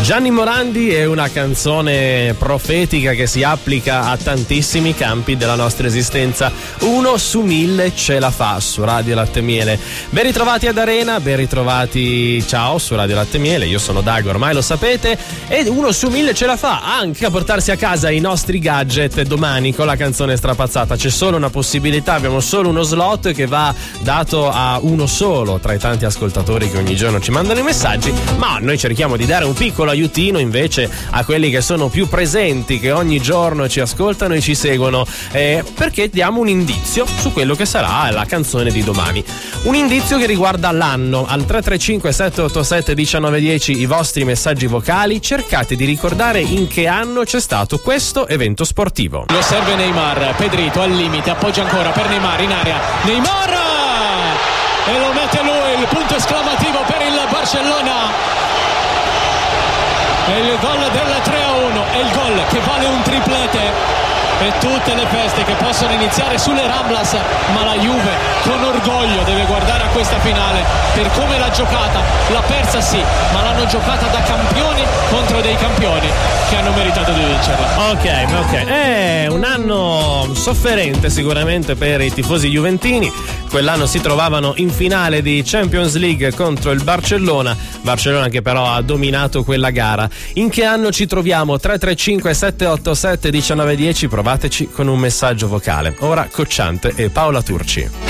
Gianni Morandi è una canzone profetica che si applica a tantissimi campi della nostra esistenza. 1 su 1000 ce la fa su Radio Latte Miele. Ben ritrovati ad Arena, ben ritrovati, ciao, su Radio Latte Miele. Io sono Dago, ormai lo sapete, e 1 su 1000 ce la fa anche a portarsi a casa i nostri gadget domani con la canzone strapazzata. C'è solo una possibilità, abbiamo solo uno slot che va dato a uno solo tra i tanti ascoltatori che ogni giorno ci mandano i messaggi, ma noi cerchiamo di dare un piccolo aiutino invece a quelli che sono più presenti, che ogni giorno ci ascoltano e ci seguono, perché diamo un indizio su quello che sarà la canzone di domani, un indizio che riguarda l'anno. Al 335 787 1910 i vostri messaggi vocali, cercate di ricordare in che anno c'è stato questo evento sportivo. Lo serve Neymar, Pedrito al limite, appoggia ancora per Neymar in area, Neymar e lo mette lui, il punto esclamativo per il Barcellona. E il gol del 3-1 è il gol che vale un triplete e tutte le feste che possono iniziare sulle Ramblas, ma la Juve con orgoglio deve guardare a questa finale per come l'ha giocata. L'ha persa sì, ma l'hanno giocata da campioni contro dei campioni che hanno meritato di vincerla. Ok, è un anno sofferente sicuramente per i tifosi juventini. Quell'anno si trovavano in finale di Champions League contro il Barcellona che però ha dominato quella gara. In che anno ci troviamo? 335 787 1910, provateci con un messaggio vocale. Ora Cocciante e Paola Turci.